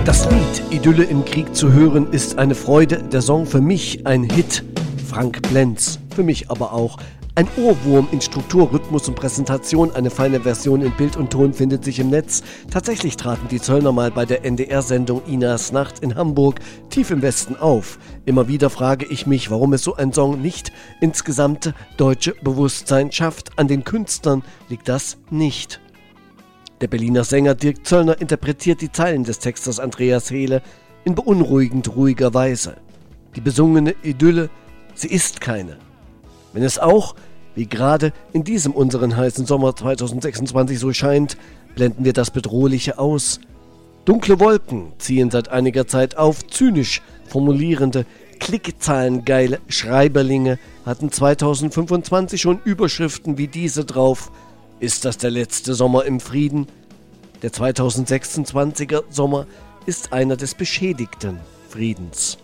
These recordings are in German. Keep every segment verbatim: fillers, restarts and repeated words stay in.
Das Lied Idylle im Krieg zu hören ist eine Freude, der Song für mich ein Hit. Frank Plenz, für mich aber auch ein Ohrwurm in Struktur, Rhythmus und Präsentation. Eine feine Version in Bild und Ton findet sich im Netz. Tatsächlich traten die Zöllner mal bei der N D R-Sendung Inas Nacht in Hamburg tief im Westen auf. Immer wieder frage ich mich, warum es so ein Song nicht ins gesamte deutsche Bewusstsein schafft. An den Künstlern liegt das nicht. Der Berliner Sänger Dirk Zöllner interpretiert die Zeilen des Texters Andreas Hehle in beunruhigend ruhiger Weise. Die besungene Idylle, sie ist keine. Wenn es auch, wie gerade in diesem unseren heißen Sommer zweitausendsechsundzwanzig so scheint, blenden wir das Bedrohliche aus. Dunkle Wolken ziehen seit einiger Zeit auf. Zynisch formulierende, klickzahlengeile Schreiberlinge hatten zweitausendfünfundzwanzig schon Überschriften wie diese drauf. Ist das der letzte Sommer im Frieden? Der zweitausendsechsundzwanziger Sommer ist einer des beschädigten Friedens.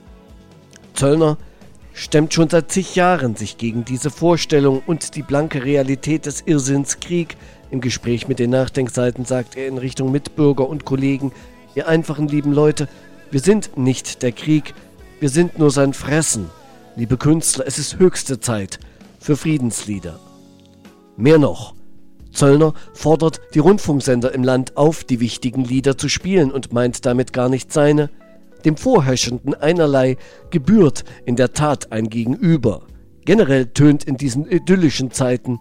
Zöllner stemmt schon seit zig Jahren sich gegen diese Vorstellung und die blanke Realität des Irrsinns Krieg. Im Gespräch mit den Nachdenkseiten sagt er in Richtung Mitbürger und Kollegen: Ihr einfachen lieben Leute, wir sind nicht der Krieg, wir sind nur sein Fressen. Liebe Künstler, es ist höchste Zeit für Friedenslieder. Mehr noch, Zöllner fordert die Rundfunksender im Land auf, die wichtigen Lieder zu spielen und meint damit gar nicht seine. Dem Vorherrschenden einerlei gebührt in der Tat ein Gegenüber. Generell tönt in diesen idyllischen Zeiten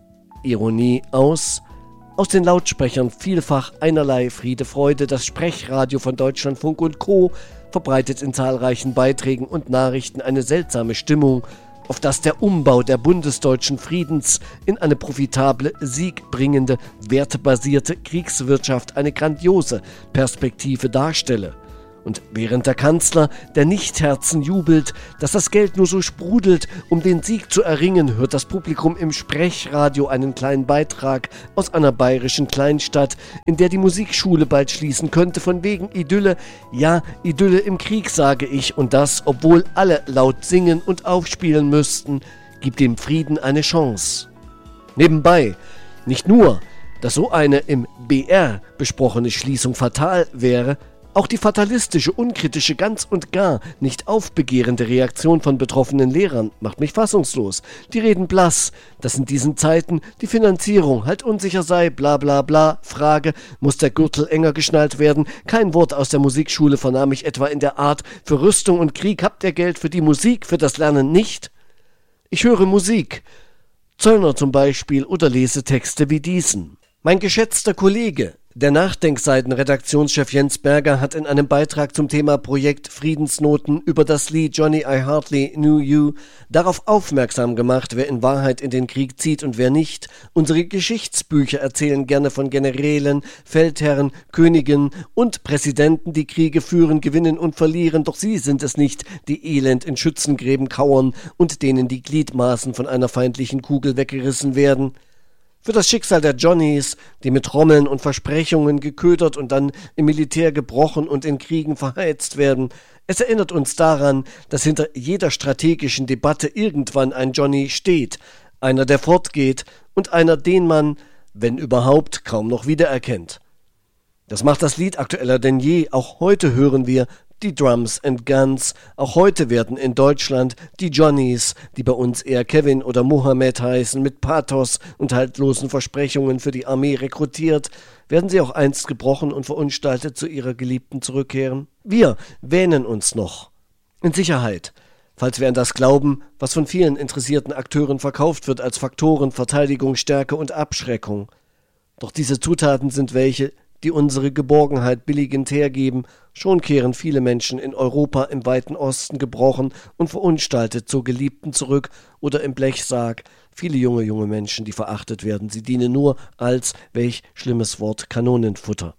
Ironie aus. Aus den Lautsprechern vielfach einerlei Friede, Freude. Das Sprechradio von Deutschlandfunk und Co. verbreitet in zahlreichen Beiträgen und Nachrichten eine seltsame Stimmung, auf das der Umbau der bundesdeutschen Friedens in eine profitable, siegbringende, wertebasierte Kriegswirtschaft eine grandiose Perspektive darstelle. Und während der Kanzler der Nichtherzen jubelt, dass das Geld nur so sprudelt, um den Sieg zu erringen, hört das Publikum im Sprechradio einen kleinen Beitrag aus einer bayerischen Kleinstadt, in der die Musikschule bald schließen könnte, von wegen Idylle. Ja, Idylle im Krieg, sage ich, und das, obwohl alle laut singen und aufspielen müssten, gibt dem Frieden eine Chance. Nebenbei, nicht nur, dass so eine im B R besprochene Schließung fatal wäre, auch die fatalistische, unkritische, ganz und gar nicht aufbegehrende Reaktion von betroffenen Lehrern macht mich fassungslos. Die reden blass, dass in diesen Zeiten die Finanzierung halt unsicher sei, bla bla bla. Frage, muss der Gürtel enger geschnallt werden? Kein Wort aus der Musikschule vernahm ich etwa in der Art: Für Rüstung und Krieg habt ihr Geld, für die Musik, für das Lernen nicht? Ich höre Musik, Zöllner zum Beispiel, oder lese Texte wie diesen. Mein geschätzter Kollege, der Nachdenkseiten-Redaktionschef Jens Berger, hat in einem Beitrag zum Thema Projekt Friedensnoten über das Lied Johnny I Hardly Knew You darauf aufmerksam gemacht, wer in Wahrheit in den Krieg zieht und wer nicht. Unsere Geschichtsbücher erzählen gerne von Generälen, Feldherren, Königen und Präsidenten, die Kriege führen, gewinnen und verlieren, doch sie sind es nicht, die elend in Schützengräben kauern und denen die Gliedmaßen von einer feindlichen Kugel weggerissen werden. Für das Schicksal der Johnnies, die mit Trommeln und Versprechungen geködert und dann im Militär gebrochen und in Kriegen verheizt werden. Es erinnert uns daran, dass hinter jeder strategischen Debatte irgendwann ein Johnny steht, einer, der fortgeht und einer, den man, wenn überhaupt, kaum noch wiedererkennt. Das macht das Lied aktueller denn je. Auch heute hören wir die Drums and Guns. Auch heute werden in Deutschland die Johnnies, die bei uns eher Kevin oder Mohammed heißen, mit Pathos und haltlosen Versprechungen für die Armee rekrutiert. Werden sie auch einst gebrochen und verunstaltet zu ihrer Geliebten zurückkehren? Wir wähnen uns noch in Sicherheit, falls wir an das glauben, was von vielen interessierten Akteuren verkauft wird als Faktoren Verteidigung, Stärke und Abschreckung. Doch diese Zutaten sind welche, die unsere Geborgenheit billigend hergeben. Schon kehren viele Menschen in Europa, im weiten Osten gebrochen und verunstaltet zur Geliebten zurück oder im Blechsarg. Viele junge, junge Menschen, die verachtet werden. Sie dienen nur als, welch schlimmes Wort, Kanonenfutter.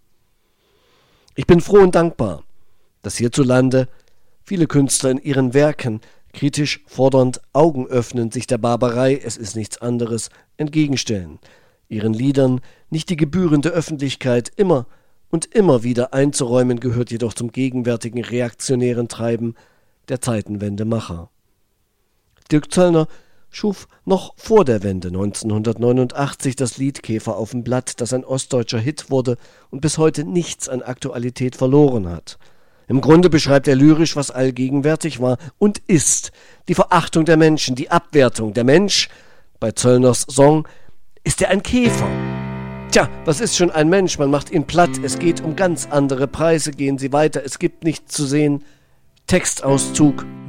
Ich bin froh und dankbar, dass hierzulande viele Künstler in ihren Werken kritisch, fordernd, augenöffnend sich der Barbarei, es ist nichts anderes, entgegenstellen. Ihren Liedern nicht die gebührende Öffentlichkeit immer und immer wieder einzuräumen, gehört jedoch zum gegenwärtigen reaktionären Treiben der Zeitenwendemacher. Dirk Zöllner schuf noch vor der Wende neunzehnhundertneunundachtzig das Lied Käfer auf dem Blatt, das ein ostdeutscher Hit wurde und bis heute nichts an Aktualität verloren hat. Im Grunde beschreibt er lyrisch, was allgegenwärtig war und ist: die Verachtung der Menschen, die Abwertung. Der Mensch, bei Zöllners Song, ist er ein Käfer. Tja, was ist schon ein Mensch? Man macht ihn platt. Es geht um ganz andere Preise. Gehen Sie weiter, es gibt nichts zu sehen. Textauszug.